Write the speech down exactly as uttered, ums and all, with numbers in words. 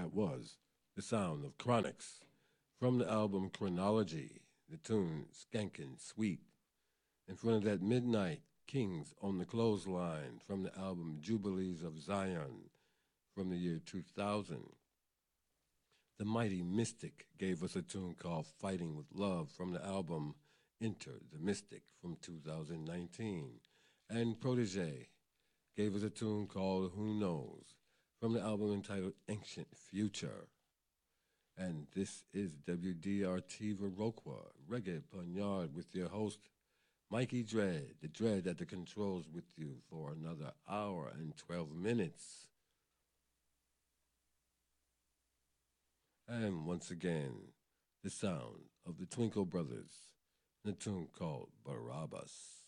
That was the sound of Chronics from the album Chronology, the tune Skankin' Sweet. In front of that Midnight Kings on the Clothesline from the album Jubilees of Zion from the year two thousand. The Mighty Mystic gave us a tune called Fighting with Love from the album Enter the Mystic from two thousand nineteen. And Protege gave us a tune called Who Knows from the album entitled Ancient Future. And this is W D R T Viroqua, Reggae Panyard with your host, Mikey Dread, the Dread at the controls with you for another hour and twelve minutes. And once again, the sound of the Twinkle Brothers, in a tune called Barabbas.